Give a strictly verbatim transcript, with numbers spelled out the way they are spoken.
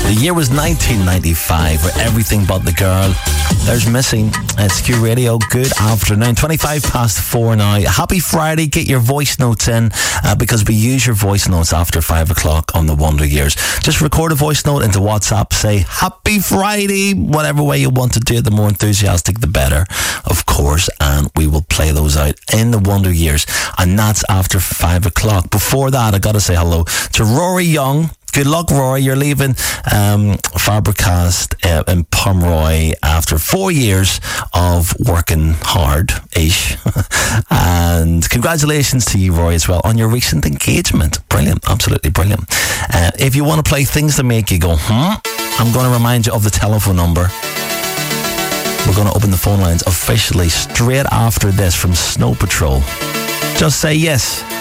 The year was nineteen ninety-five, with Everything But the Girl. There's Missing. It's Q Radio. Good afternoon. twenty-five past four now. Happy Friday. Get your voice notes in uh, because we use your voice notes after five o'clock on the Wonder Years. Just record a voice note into WhatsApp. Say Happy Friday, whatever way you want to do it. The more enthusiastic, the better, of course. And we will play those out in the Wonder Years. And that's after five o'clock. Before that, I got to say hello to Rory Young. Good luck, Rory. You're leaving um, Fabricast uh, in Pomeroy after four years of working hard-ish. And congratulations to you, Rory, as well, on your recent engagement. Brilliant. Absolutely brilliant. Uh, if you want to play things that make you go, hmm, I'm going to remind you of the telephone number. We're going to open the phone lines officially straight after this from Snow Patrol. Just say yes.